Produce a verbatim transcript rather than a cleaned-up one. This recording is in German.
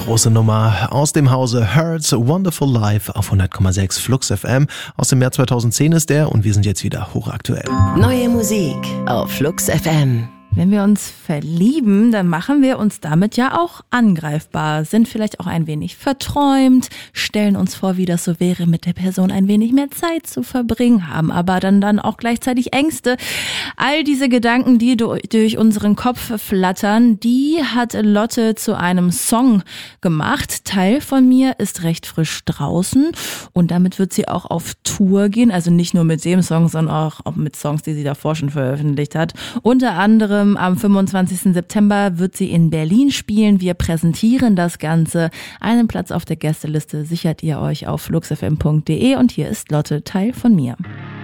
große Nummer aus dem Hause Hurts, Wonderful Life auf hundert Komma sechs Flux F M. Aus dem Jahr zweitausendzehn ist der und wir sind jetzt wieder hochaktuell. Neue Musik auf Flux F M. Wenn wir uns verlieben, dann machen wir uns damit ja auch angreifbar, sind vielleicht auch ein wenig verträumt, stellen uns vor, wie das so wäre, mit der Person ein wenig mehr Zeit zu verbringen, haben aber dann dann auch gleichzeitig Ängste. All diese Gedanken, die durch unseren Kopf flattern, die hat Lotte zu einem Song gemacht. Teil von mir ist recht frisch draußen und damit wird sie auch auf Tour gehen, also nicht nur mit dem Song, sondern auch mit Songs, die sie davor schon veröffentlicht hat. Unter anderem am fünfundzwanzigsten September wird sie in Berlin spielen. Wir präsentieren das Ganze. Einen Platz auf der Gästeliste sichert ihr euch auf fluxfm punkt de und hier ist Lotte, Teil von mir.